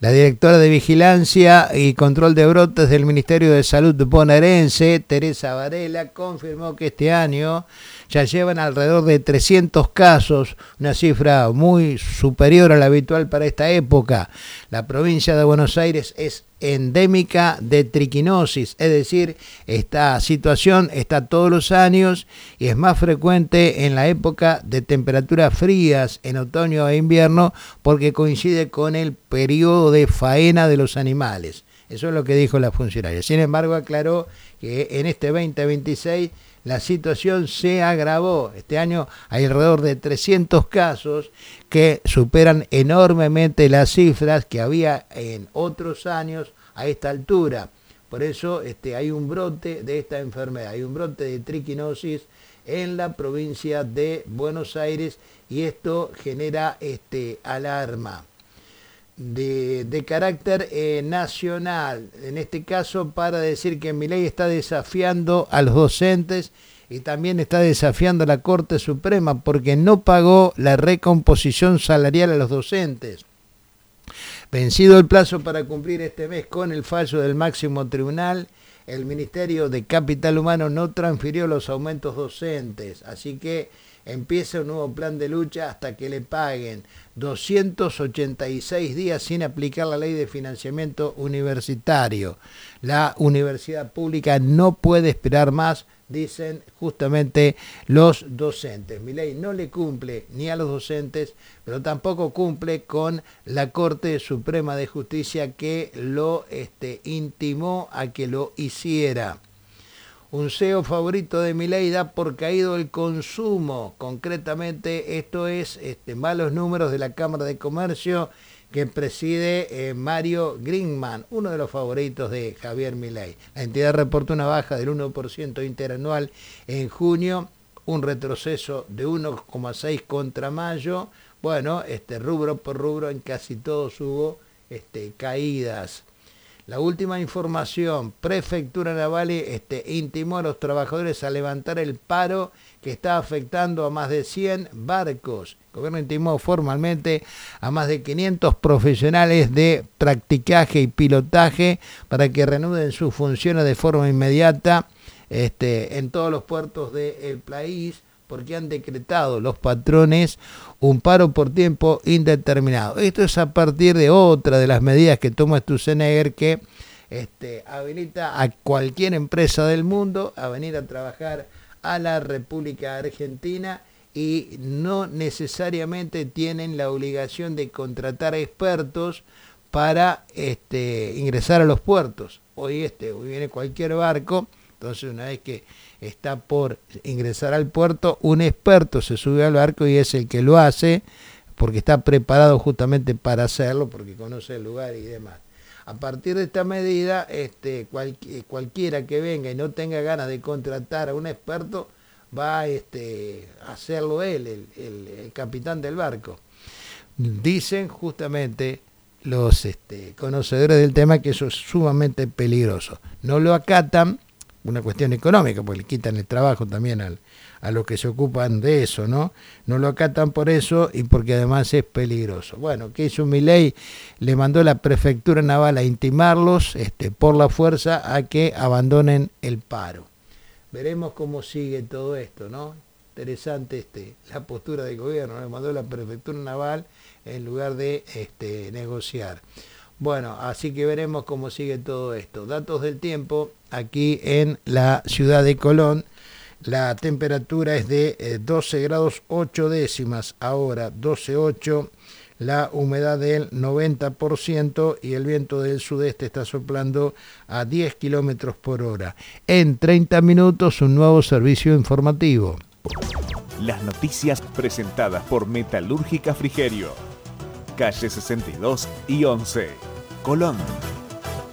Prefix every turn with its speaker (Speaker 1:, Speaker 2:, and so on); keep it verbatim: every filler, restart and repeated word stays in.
Speaker 1: La directora de Vigilancia y Control de Brotes del Ministerio de Salud bonaerense, Teresa Varela, confirmó que este año ya llevan alrededor de trescientos casos, una cifra muy superior a la habitual para esta época. La provincia de Buenos Aires es endémica de triquinosis, es decir, esta situación está todos los años y es más frecuente en la época de temperaturas frías, en otoño e invierno, porque coincide con el periodo de faena de los animales. Eso es lo que dijo la funcionaria. Sin embargo, aclaró que en este veinte veintiséis la situación se agravó. Este año hay alrededor de trescientos casos que superan enormemente las cifras que había en otros años a esta altura. Por eso este, hay un brote de esta enfermedad, hay un brote de triquinosis en la provincia de Buenos Aires y esto genera este, alarma. De, de carácter eh, nacional, en este caso para decir que Milei está desafiando a los docentes y también está desafiando a la Corte Suprema porque no pagó la recomposición salarial a los docentes. Vencido el plazo para cumplir este mes con el fallo del máximo tribunal, el Ministerio de Capital Humano no transfirió los aumentos docentes, así que empieza un nuevo plan de lucha hasta que le paguen. doscientos ochenta y seis días sin aplicar la ley de financiamiento universitario. La universidad pública no puede esperar más, dicen justamente los docentes. Milei no le cumple ni a los docentes, pero tampoco cumple con la Corte Suprema de Justicia que lo este, intimó a que lo hiciera. Un C E O favorito de Milei da por caído el consumo. Concretamente, esto es este, malos números de la Cámara de Comercio que preside eh, Mario Greenman, uno de los favoritos de Javier Milei. La entidad reportó una baja del uno por ciento interanual en junio, un retroceso de uno coma seis por ciento contra mayo. Bueno, este, rubro por rubro en casi todos hubo este, caídas. La última información, Prefectura Naval este, intimó a los trabajadores a levantar el paro que está afectando a más de cien barcos. El gobierno intimó formalmente a más de quinientos profesionales de practicaje y pilotaje para que reanuden sus funciones de forma inmediata este, en todos los puertos del país, porque han decretado los patrones un paro por tiempo indeterminado. Esto es a partir de otra de las medidas que toma Sturzenegger, que este, habilita a cualquier empresa del mundo a venir a trabajar a la República Argentina y no necesariamente tienen la obligación de contratar expertos para este, ingresar a los puertos. Hoy, este, hoy viene cualquier barco, entonces una vez que está por ingresar al puerto, un experto se sube al barco y es el que lo hace, porque está preparado justamente para hacerlo, porque conoce el lugar y demás. A partir de esta medida, este, cual, cualquiera que venga y no tenga ganas de contratar a un experto, va este, a hacerlo él, el, el, el capitán del barco. Dicen justamente los este, conocedores del tema que eso es sumamente peligroso. No lo acatan, una cuestión económica, porque le quitan el trabajo también al, a los que se ocupan de eso, ¿no? No lo acatan por eso y porque además es peligroso. Bueno, ¿qué hizo Milei? Le mandó la Prefectura Naval a intimarlos este, por la fuerza a que abandonen el paro. Veremos cómo sigue todo esto, ¿no? Interesante este, la postura del gobierno, le mandó la Prefectura Naval en lugar de este, negociar. Bueno, así que veremos cómo sigue todo esto. Datos del tiempo, aquí en la ciudad de Colón, la temperatura es de eh, doce grados ocho décimas, ahora doce coma ocho, la humedad del noventa por ciento y el viento del sudeste está soplando a diez kilómetros por hora. En treinta minutos, un nuevo servicio informativo.
Speaker 2: Las noticias presentadas por Metalúrgica Frigerio. Calle sesenta y dos y once, Colón.